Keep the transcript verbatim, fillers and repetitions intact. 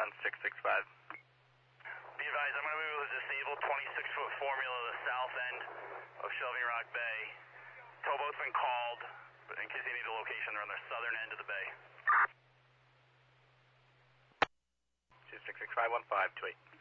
on six six five. Be advised, I'm going to be able to disable twenty-six foot formula the south end of Shelving Rock Bay. Towboat's been called, but in case you need a location, they're on the southern end of the bay. two six six five one five two eight.